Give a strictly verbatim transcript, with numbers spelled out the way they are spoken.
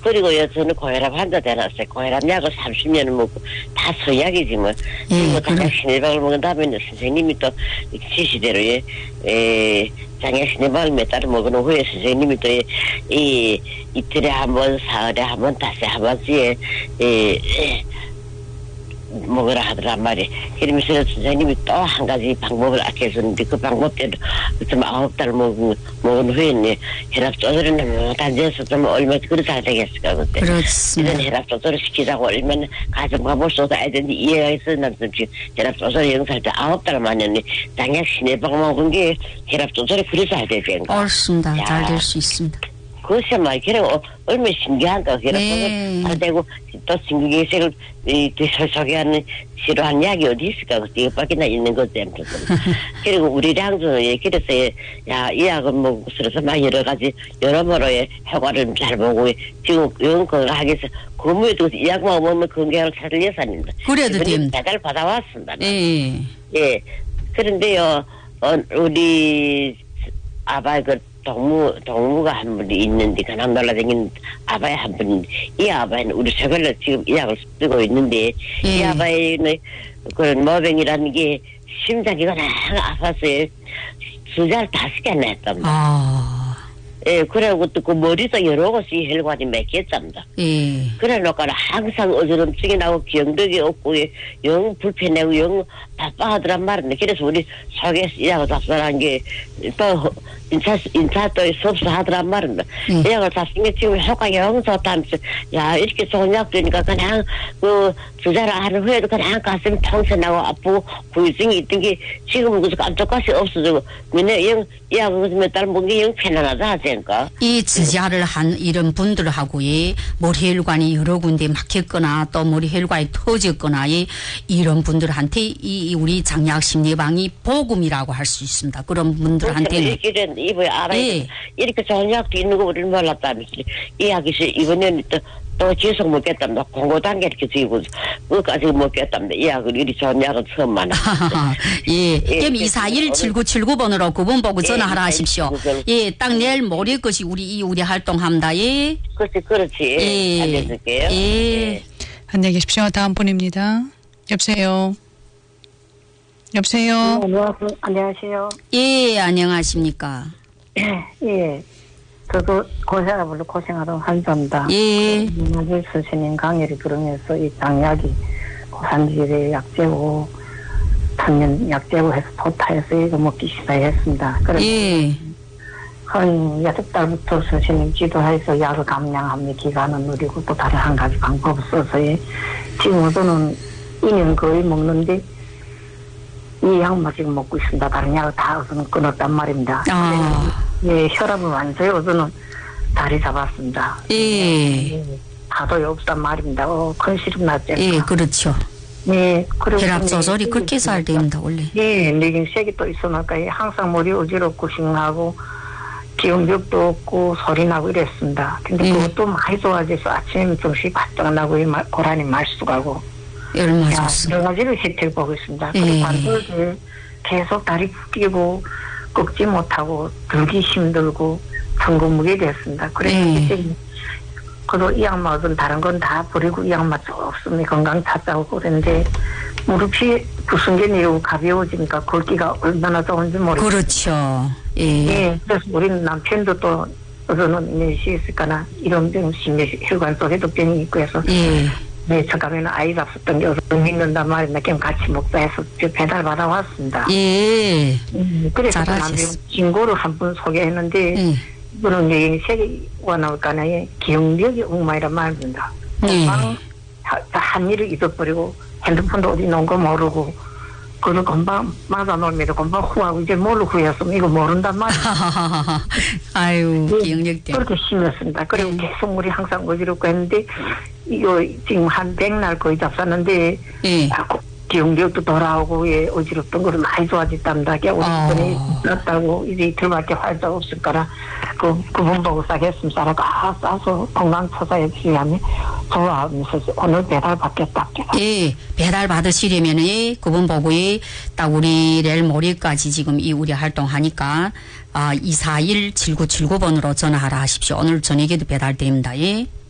그리고요, 저는 고혈압 환자 되놨어요. 고혈압 약을 삼십 년을 먹고, 다 서약이지 뭐. 그리고 예, 장약 신혜박을 먹은 다음에는 선생님이 또 지시대로, 예, 에, 장약 신혜박을 몇 달을 먹은 후에 선생님이 또, 이, 이 이틀에 한 번, 사흘에 한 번, 닷새 한 번씩, 예, 예, 먹으라 하더란 말이. 그러면서 선생님이 또 한 가지 방법을 아껴줬는데 그 방법대로 좀 아홉 달 먹은, 먹은 후에는 혈압 조절은 못 앉아서 좀 얼마나 그렇게 안 되겠을까, 그때. 그렇습니다. 이런 혈압 조절을 시키자고 얼마나 가정과몰 쏟아야되는지 이해가 있어. 난 지금 혈압 조절 영상할 때 아홉 달 만에 장약 신혜박 먹은 게 혈압 조절이 그래서 안 되겠는가. 옳습니다. 잘 될 수 있습니다. 그것이 말 그래 얼마나 신기한가. 혈압 네. 조절 잘 되고 또 신경계색을 소개하는 싫어하는 약이 어디 있을까? 그때 이것밖에 있는 거지. 그리고 우리 양주는 그래서 야, 이 약을 먹고서 막 여러 가지 여러모로의 효과를 잘 보고 지금 영 건강하게 해서 근무에도 이 약만 먹으면 건강을 찾을 예산입니다. 그래도 됩니다. 배달 받아왔습니다. 예. 예. 그런데요, 어, 우리 아바이 그 동무, 동무가 한 분이 있는데, 그냥 놀라다니는 아바이 한 분, 이 아바이는 우리 세벌로 지금 이 약을 쓰고 있는데, 예. 이 아바이는 그런 모병이라는 게 심장이 그냥 아파서 수자를 다섯 개나 했답니다. 아. 예, 그래고 또 그 머리도 여러 곳이 혈관이 맺혔답니다. 예. 그래 놓고 항상 어지럼증이 나고 기억력이 없고 영 불편하고 영 바빠하더란 말인데 그래서 우리 속에서 이 약을 잡수라는 게 또 인차 인차 또 수업서 하더란 말인데 음. 이 약을 잡수는 게 지금 효과가 영 좋다면서 야 이렇게 좋은 약 되니까 그냥 그 주사를 하는 후에도 그냥 가슴이 통증나고 아프고 후유증이 있던 게 지금은 그래서 깜짝같이 없어지고 왜냐 영이 약을 몇 달 먹는 게 영 편안하다 하니까. 이 지자를 한 이런 분들하고 이 머리혈관이 여러 군데 막혔거나 또 머리혈관이 터졌거나 이 이런 분들한테 이 우리 장약 심리방이 복음이라고 할 수 있습니다. 그런 분들한테는 이번에 알아야 예. 이렇게 좋은 약도 있는 거 우리는 몰랐다면서 이 약이 이번에는 또, 또 계속 먹겠답니다. 공고 단계 이렇게 지고 그까지 먹겠답니다. 이 약을 이리 좋은 약은 처음 만났어요. 예. 예. 그럼 이사일 칠구칠구 번으로 구분 보고 전화하라 하십시오. 예. 예. 딱 내일 모레 것이 우리 이 우리 활동합니다. 예. 그렇지 그렇지. 예. 알려줄게요. 예. 예. 안녕히 계십시오. 다음 분입니다. 여보세요. 여보세요. 안녕하세요. 안녕하세요. 예. 안녕하십니까. 예. 저도 고혈압으로 고생하던 환자입니다. 예. 문화재 선생님 강의를 들으면서 이 장약이 고산질의 약재고 천년 약재고 해서 도타해서 이거 먹기 시작했습니다. 그래서 예. 한 여섯 달부터 선생님 지도해서 약을 감량하며 기간을 누리고 또 다른 한 가지 방법을 써서 지금 저는 이 년 거의 먹는데 이 약만 지금 먹고 있습니다. 다른 약을 다 우선 끊었단 말입니다. 아. 예, 혈압은 완전히 우선은 자리 잡았습니다. 예. 예, 파도에 없단 말입니다. 어, 큰 시름 났죠. 예. 그렇죠. 예, 그리고 혈압 조절이 그렇게 잘 됩니다. 원래. 예, 뇌경색이 또 있으니까 항상 머리 어지럽고 싱하고 기억력도 없고 소리 나고 이랬습니다. 근데 예. 그것도 많이 좋아져서 아침에 정신이 바짝 나고 고라니 말수 가고 열 맞았어. 여러 가지를 혜택을 보고 있습니다. 예. 그리고 관절들 계속 다리 붓기고 꺾지 못하고 들기 힘들고 성공무게 됐습니다. 그래서 예. 이제 그래도 이 약만 얻은 다른 건 다 버리고 이 약만 없으면 건강 찾자고 그랬는데 무릎이 부순게 내리고 가벼워지니까 걷기가 얼마나 좋은지 모르겠어요. 그렇죠. 예. 예. 그래서 우리는 남편도 또 어서는 내시했을까나 이런 병 심혈관 속 해독병이 있고 해서 예. 네, 저 가면은 아이 잡섰던 게 어서 믿는단 말이나 그냥 같이 먹자 해서 배달 받아왔습니다. 예. 음, 그래서 잘하셨어. 진고를 한 번 소개했는데 예. 이거는 여기 세계가 나올까나에 기억력이 엉망이란 말입니다. 예. 금방 한 일을 잊어버리고 핸드폰도 어디 놓은 거 모르고 그걸 금방 맞아 놓으면 금방 후하고 이제 뭘로 후였으면 이거 모른단 말이에요. 아유, 기억력 때문에. 그렇게 심했습니다. 그리고 예. 계속 우리 항상 어지럽고 했는데 이거 지금 한 백날 거의 잡쌌는데 예. 기억력도 돌아오고 예, 어지럽던 거를 많이 좋아졌답니다. 오십 분이 났다고 이제 이틀밖에 활짝 없을 거라 그 그분 보고 싸겠으면 싸라고 아 싸서 건강 처사에 주의하면 좋아하면서 오늘 배달 받겠다. 예, 배달 받으시려면 예, 그분 보고 예, 딱 우리 내일 모레까지 지금 이 우리 활동하니까 아 이사일 칠구칠구 번으로 전화하라 하십시오. 오늘 저녁에도 배달됩니다. 예.